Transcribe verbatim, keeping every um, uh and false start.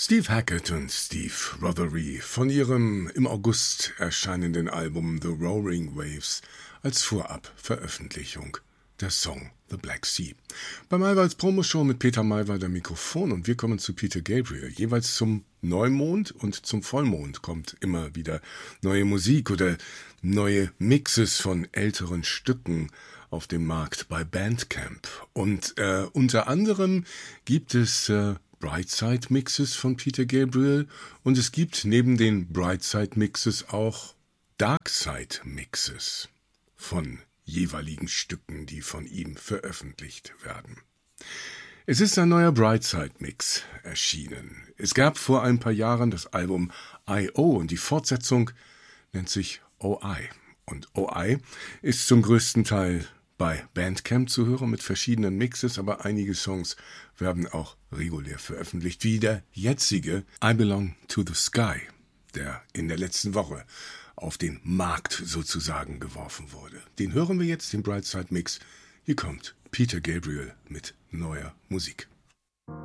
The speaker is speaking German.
Steve Hackett und Steve Rothery von ihrem im August erscheinenden Album The Roaring Waves als Vorab-Veröffentlichung der Song The Black Sea. Bei Maywalds Promoshow mit Peter Maywald am Mikrofon und wir kommen zu Peter Gabriel. Jeweils zum Neumond und zum Vollmond kommt immer wieder neue Musik oder neue Mixes von älteren Stücken auf dem Markt bei Bandcamp. Und äh, unter anderem gibt es äh, Brightside-Mixes von Peter Gabriel und es gibt neben den Brightside-Mixes auch Darkside-Mixes von jeweiligen Stücken, die von ihm veröffentlicht werden. Es ist ein neuer Brightside-Mix erschienen. Es gab vor ein paar Jahren das Album I O und die Fortsetzung nennt sich O I. Und O I ist zum größten Teil bei Bandcamp zu hören mit verschiedenen Mixes, aber einige Songs werden auch regulär veröffentlicht, wie der jetzige I Belong to the Sky, der in der letzten Woche auf den Markt sozusagen geworfen wurde. Den hören wir jetzt, den Brightside Mix. Hier kommt Peter Gabriel mit neuer Musik.